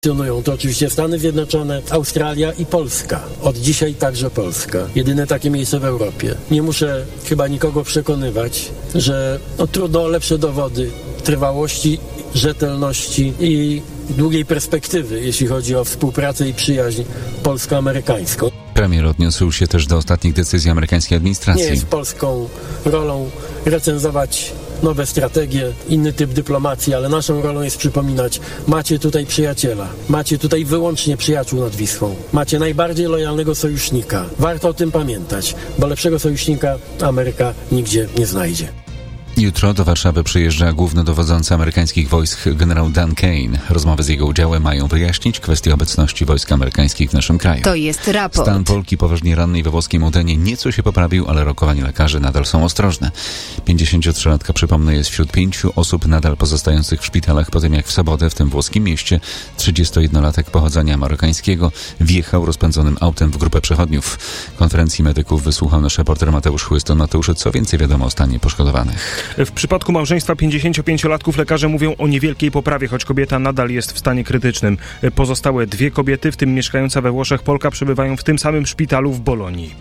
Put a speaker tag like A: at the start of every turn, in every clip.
A: Funkcjonują to oczywiście Stany Zjednoczone, Australia i Polska. Od dzisiaj także Polska. Jedyne takie miejsce w Europie. Nie muszę chyba nikogo przekonywać, że trudno o lepsze dowody trwałości, rzetelności i długiej perspektywy, jeśli chodzi o współpracę i przyjaźń polsko-amerykańską.
B: Premier odniósł się też do ostatnich decyzji amerykańskiej administracji.
A: Nie jest polską rolą recenzować nowe strategie, inny typ dyplomacji, ale naszą rolą jest przypominać, macie tutaj przyjaciela, macie tutaj wyłącznie przyjaciół nad Wisłą, macie najbardziej lojalnego sojusznika. Warto o tym pamiętać, bo lepszego sojusznika Ameryka nigdzie nie znajdzie.
B: Jutro do Warszawy przyjeżdża główny dowodzący amerykańskich wojsk generał Dan Kane. Rozmowy z jego udziałem mają wyjaśnić kwestię obecności wojsk amerykańskich w naszym kraju.
C: To jest raport.
B: Stan Polki poważnie rannej we włoskim Modenie nieco się poprawił, ale rokowania lekarzy nadal są ostrożne. 53-latka, przypomnę, jest wśród 5 osób nadal pozostających w szpitalach po tym, jak w sobotę w tym włoskim mieście 31-latek pochodzenia marokańskiego wjechał rozpędzonym autem w grupę przechodniów. Konferencji medyków wysłuchał nasz reporter Mateusz Chłyston. Mateuszu, co więcej wiadomo o stanie poszkodowanych?
D: W przypadku małżeństwa 55-latków lekarze mówią o niewielkiej poprawie, choć kobieta nadal jest w stanie krytycznym. Pozostałe 2 kobiety, w tym mieszkająca we Włoszech Polka, przebywają w tym samym szpitalu w Bolonii.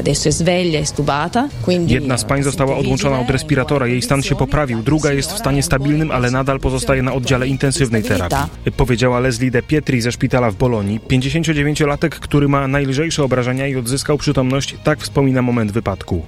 D: Jedna z pań została odłączona od respiratora, jej stan się poprawił. Druga jest w stanie stabilnym, ale nadal pozostaje na oddziale intensywnej terapii. Powiedziała Leslie De Pietri ze szpitala w Bolonii. 59-latek, który ma najlżejsze obrażenia i odzyskał przytomność, tak wspomina moment wypadku.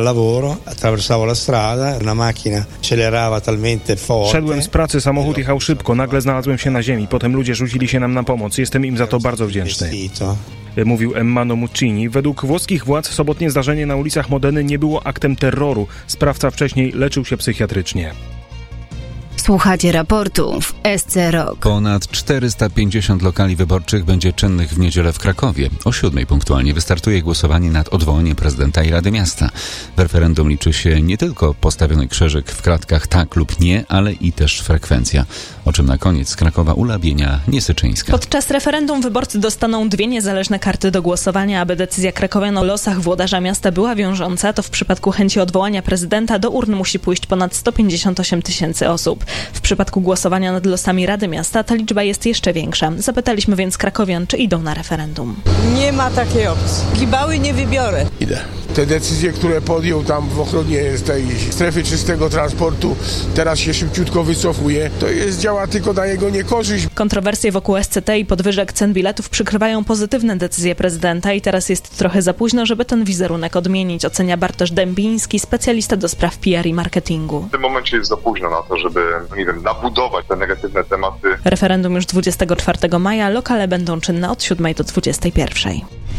D: Szedłem z pracy, samochód jechał szybko, nagle znalazłem się na ziemi, potem ludzie rzucili się nam na pomoc. Jestem im za to bardzo wdzięczny. Mówił Emmano Muccini. Według włoskich władz sobotnie zdarzenie na ulicach Modeny nie było aktem terroru. Sprawca wcześniej leczył się psychiatrycznie.
C: Słuchacie raportu w SC Rock.
B: Ponad 450 lokali wyborczych będzie czynnych w niedzielę w Krakowie. O 7:00 punktualnie wystartuje głosowanie nad odwołaniem prezydenta i Rady Miasta. W referendum liczy się nie tylko postawiony krzyżyk w kratkach tak lub nie, ale i też frekwencja. O czym na koniec z Krakowa Ula Bienia-Niesyczyńska.
E: Podczas referendum wyborcy dostaną 2 niezależne karty do głosowania. Aby decyzja krakowian o losach włodarza miasta była wiążąca, to w przypadku chęci odwołania prezydenta do urn musi pójść ponad 158 000 osób. W przypadku głosowania nad losami Rady Miasta ta liczba jest jeszcze większa. Zapytaliśmy więc krakowian, czy idą na referendum.
F: Nie ma takiej opcji. Gibały nie wybiorę.
G: Idę. Te decyzje, które podjął tam w ochronie tej strefy czystego transportu, teraz się szybciutko wycofuje, to działa tylko na jego niekorzyść.
E: Kontrowersje wokół SCT i podwyżek cen biletów przykrywają pozytywne decyzje prezydenta i teraz jest trochę za późno, żeby ten wizerunek odmienić, ocenia Bartosz Dębiński, specjalista do spraw PR i marketingu.
H: W tym momencie jest za późno na to, żeby, nabudować te negatywne tematy.
E: Referendum już 24 maja, lokale będą czynne od 7 do 21.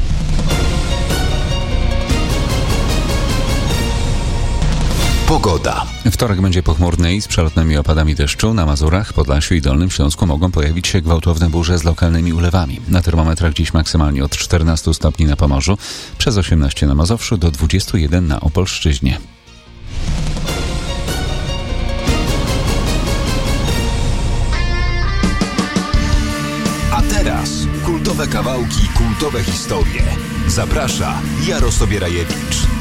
B: Pogoda. Wtorek będzie pochmurny i z przelotnymi opadami deszczu. Na Mazurach, Podlasiu i Dolnym Śląsku mogą pojawić się gwałtowne burze z lokalnymi ulewami. Na termometrach dziś maksymalnie od 14 stopni na Pomorzu, przez 18 na Mazowszu do 21 na Opolszczyźnie.
I: A teraz kultowe kawałki, kultowe historie. Zaprasza Jarosław Bierajewicz.